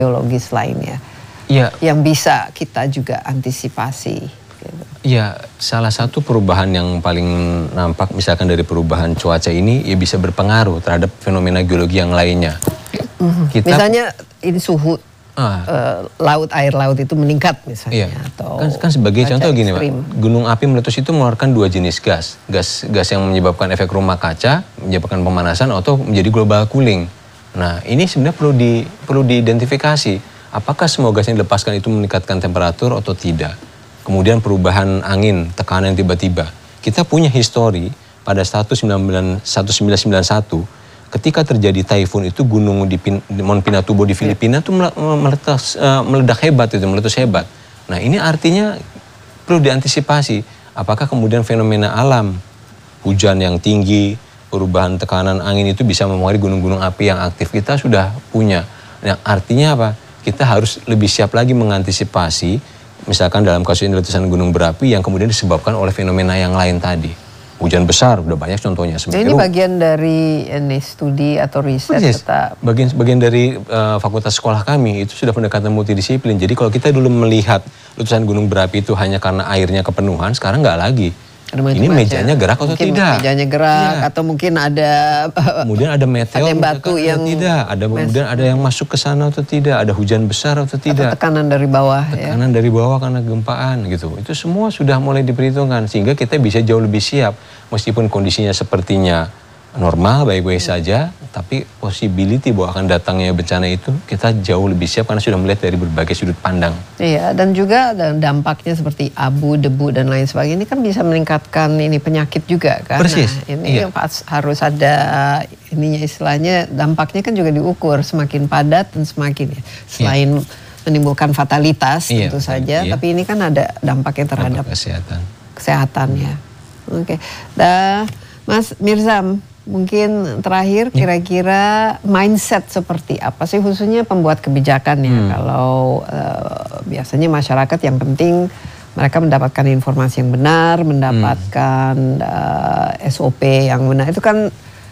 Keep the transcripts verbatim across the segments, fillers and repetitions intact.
biologis lainnya ya, yang bisa kita juga antisipasi. Gitu. Ya, salah satu perubahan yang paling nampak misalkan dari perubahan cuaca ini ya bisa berpengaruh terhadap fenomena geologi yang lainnya. Mm-hmm. Kita, misalnya ini suhu ah, uh, laut air laut itu meningkat misalnya. Iya. Atau kan, kan sebagai contoh gini Pak, gunung api meletus itu mengeluarkan dua jenis gas, gas gas yang menyebabkan efek rumah kaca, menyebabkan pemanasan atau menjadi global cooling. Nah, ini sebenarnya perlu di perlu diidentifikasi apakah semua gas yang dilepaskan itu meningkatkan temperatur atau tidak. Kemudian perubahan angin, tekanan tiba-tiba. Kita punya histori pada seribu sembilan ratus sembilan puluh satu ketika terjadi taifun itu gunung di Mount Pinatubo di Filipina itu meletus, uh, meledak hebat itu, meletus hebat. Nah, ini artinya perlu diantisipasi apakah kemudian fenomena alam, hujan yang tinggi, perubahan tekanan angin itu bisa memengaruhi gunung-gunung api yang aktif. Kita sudah punya. Nah, artinya apa? Kita harus lebih siap lagi mengantisipasi, misalkan dalam kasus ini letusan gunung berapi yang kemudian disebabkan oleh fenomena yang lain tadi. Hujan besar, udah banyak contohnya. Jadi ini bagian dari ini studi atau riset tetap? Bagian, bagian dari uh, fakultas sekolah kami, itu sudah pendekatan multidisiplin. Jadi kalau kita dulu melihat letusan gunung berapi itu hanya karena airnya kepenuhan, sekarang nggak lagi. Ini mejanya gerak atau mungkin tidak? Mejanya gerak ya. Atau mungkin ada kemudian ada meteor ada batu yang atau tidak, ada kemudian ada yang masuk ke sana atau tidak, ada hujan besar atau tidak. Atau tekanan dari bawah tekanan ya. dari bawah karena gempaan gitu. Itu semua sudah mulai diperhitungkan sehingga kita bisa jauh lebih siap meskipun kondisinya sepertinya normal baik-baik hmm. saja, tapi possibility bahwa akan datangnya bencana itu kita jauh lebih siap karena sudah melihat dari berbagai sudut pandang. Iya, dan juga dampaknya seperti abu, debu dan lain sebagainya ini kan bisa meningkatkan ini penyakit juga kan. Persis. Nah, ini iya. harus ada ininya istilahnya dampaknya kan juga diukur semakin padat dan semakin ya, selain iya. menimbulkan fatalitas iya, tentu saja, iya. tapi ini kan ada dampaknya terhadap dampak kesehatan. Kesehatannya. Hmm. Oke, dah Mas Mirzam. Mungkin terakhir kira-kira mindset seperti apa sih khususnya pembuat kebijakan ya hmm. kalau uh, biasanya masyarakat yang penting mereka mendapatkan informasi yang benar, mendapatkan hmm. uh, S O P yang benar itu kan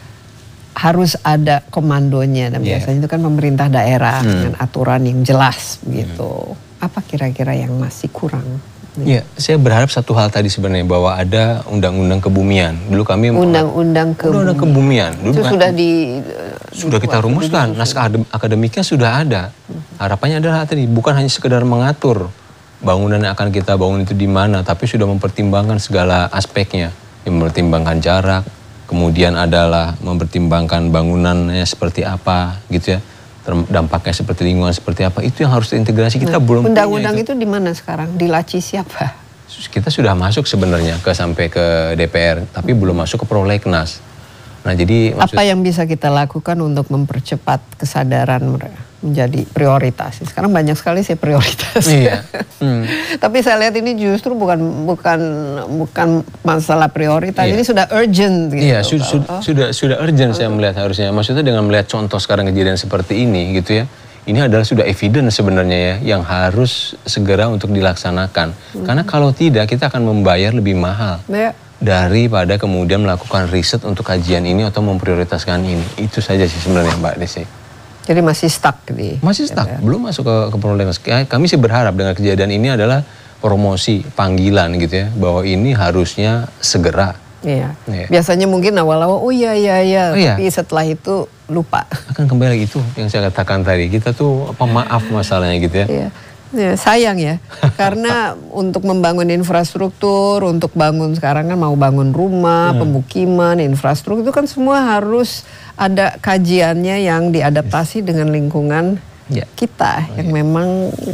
harus ada komandonya dan yeah. biasanya itu kan pemerintah daerah hmm. dengan aturan yang jelas begitu. Hmm. Apa kira-kira yang masih kurang? Ya, saya berharap satu hal tadi sebenarnya bahwa ada undang-undang kebumian. Dulu kami undang-undang kebumian. kebumian. Dulu itu kan, sudah di sudah kita rumuskan, naskah akademiknya sudah ada. Harapannya adalah tadi bukan hanya sekedar mengatur bangunan yang akan kita bangun itu di mana, tapi sudah mempertimbangkan segala aspeknya. Yang mempertimbangkan jarak, kemudian adalah mempertimbangkan bangunannya seperti apa, gitu ya. Dampaknya seperti lingkungan seperti apa itu yang harus terintegrasi kita nah, belum undang-undang itu, itu di mana sekarang dilaci siapa? Kita sudah masuk sebenarnya ke sampai ke D P R tapi hmm. belum masuk ke prolegnas. Nah jadi apa maksud, yang bisa kita lakukan untuk mempercepat kesadaran mereka menjadi prioritas? Sekarang banyak sekali sih prioritas. Iya. Hmm. Tapi saya lihat ini justru bukan bukan bukan masalah prioritas. Iya. Ini sudah urgent. Gitu. Iya, su su oh. sudah sudah urgent saya melihat harusnya. Maksudnya dengan melihat contoh sekarang kejadian seperti ini, gitu ya. Ini adalah sudah evidence sebenarnya ya, yang harus segera untuk dilaksanakan. Hmm. Karena kalau tidak kita akan membayar lebih mahal. Ya. Daripada kemudian melakukan riset untuk kajian ini atau memprioritaskan ini. Itu saja sih sebenarnya Mbak Desi. Jadi masih stuck di masih stuck, ya. belum masuk ke, ke prolegnas. Kami sih berharap dengan kejadian ini adalah promosi, panggilan gitu ya, bahwa ini harusnya segera. Iya. Ya. Biasanya mungkin awal-awal, oh iya iya iya, oh, tapi iya. setelah itu lupa. Akan kembali lagi itu yang saya katakan tadi, kita tuh pemaaf masalahnya gitu ya. Iya. Ya, sayang ya, karena untuk membangun infrastruktur, untuk bangun sekarang kan mau bangun rumah, hmm. pemukiman, infrastruktur itu kan semua harus ada kajiannya yang diadaptasi yes. dengan lingkungan yeah. kita, oh, yang yeah. memang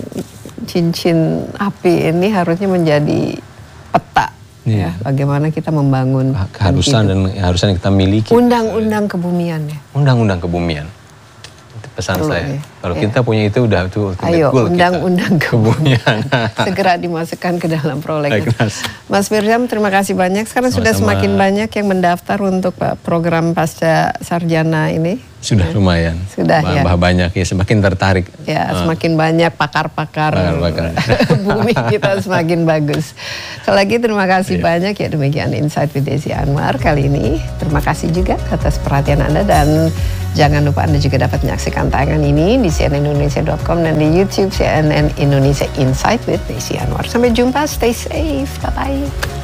cincin api ini harusnya menjadi peta, yeah. ya, bagaimana kita membangun keharusan dan keharusan yang kita miliki. Undang-undang kebumian ya. Undang-undang kebumian. Pesan Perlu, saya. Ya. Kalau ya. kita punya itu udah tuh Ayo, undang-undang kebumian. Segera dimasukkan ke dalam prolegnas. Mas Mirzam, terima kasih banyak. Sekarang Sama-sama. sudah semakin banyak yang mendaftar untuk program pasca sarjana ini. sudah lumayan. Sudah ya. Bah banyak ya, semakin tertarik. Ya, uh, semakin banyak pakar-pakar bumi kita semakin bagus. Sekali lagi terima kasih yeah. banyak ya, demikian Insight with Desi Anwar kali ini. Terima kasih juga atas perhatian Anda dan jangan lupa Anda juga dapat menyaksikan tayangan ini di c n n indonesia dot com dan di YouTube C N N Indonesia Insight with Desi Anwar. Sampai jumpa, stay safe, bye-bye.